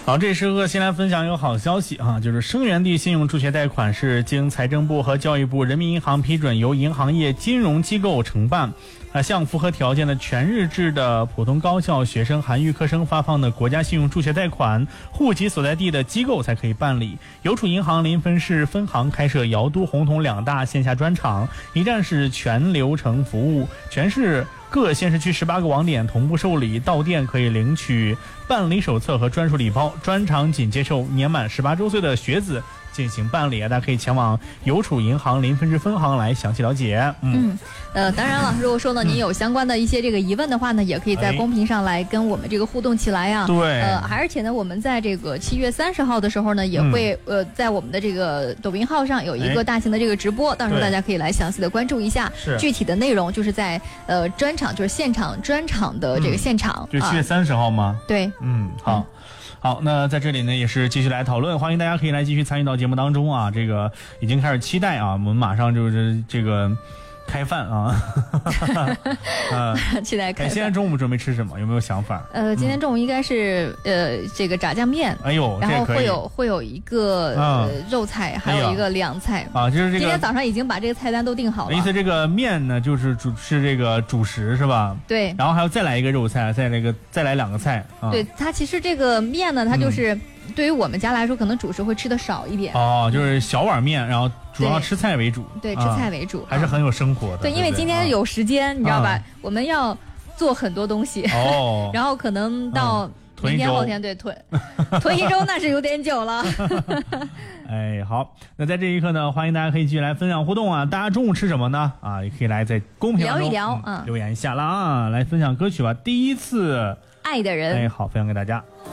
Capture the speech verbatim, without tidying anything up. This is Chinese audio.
好，这时刻先来分享一个好消息啊，就是生源地信用助学贷款是经财政部和教育部人民银行批准，由银行业金融机构承办，啊，向符合条件的全日制的普通高校学生含预科生发放的国家信用助学贷款，户籍所在地的机构才可以办理。邮储银行临汾市分行开设瑶都、红通两大线下专场，一站式全流程服务，全市各县市区十八个网点同步受理，到店可以领取办理手册和专属礼包，专场仅接受年满十八周岁的学子进行办理，大家可以前往邮储银行临汾市分行来详细了解。嗯， 嗯呃，当然了，如果说呢，您有相关的一些这个疑问的话呢，也可以在公屏上来跟我们这个互动起来呀、啊。 对， 呃，而且呢，我们在这个七月三十号的时候呢，也会、嗯、呃，在我们的这个抖音号上有一个大型的这个直播，到时候大家可以来详细的关注一下。具体的内容就是在呃专场，就是现场专场的这个现场。 嗯、就七月三十号吗？ 啊、对， 嗯，好。嗯好，那在这里呢，也是继续来讨论，欢迎大家可以来继续参与到节目当中啊。这个已经开始期待啊，我们马上就是这个开饭啊，呃， 期待开饭。 现在中午准备吃什么？有没有想法？ 呃，今天中午应该是、嗯、呃这个炸酱面， 哎呦， 然后会有会有一个、呃、肉菜，还有一个凉菜、 哎、啊，就是这个。 今天早上已经把这个菜单都定好了。 意思这个面呢，就是主是这个主食是吧？ 对。 然后还要再来一个肉菜，再来个再来两个菜啊。 对，它其实这个面呢，它就是。嗯对于我们家来说，可能主食会吃的少一点哦，就是小碗面，然后主要吃菜为主。 对，对吃菜为主、啊， 还是很有生活的。 对，因为今天有时间，啊、你知道吧、啊？我们要做很多东西，哦，然后可能到明天、后天，对，囤囤一周那是有点久了。 哎，好，那在这一刻呢，欢迎大家可以继续来分享互动啊！大家中午吃什么呢？啊，也可以来在公屏当中聊一聊， 嗯，留言一下啦啊！来分享歌曲吧，第一次爱的人。 哎，好，分享给大家。